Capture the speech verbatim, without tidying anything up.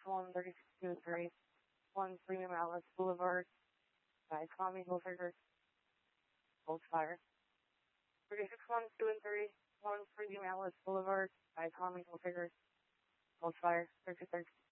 one, thirty-six two and three, one Premium Outlets Boulevard, by Tommy Hilfiger, hold fire. thirty-six one, two and three, one Premium Outlets Boulevard, by Tommy Hilfiger, hold fire, thirty-six.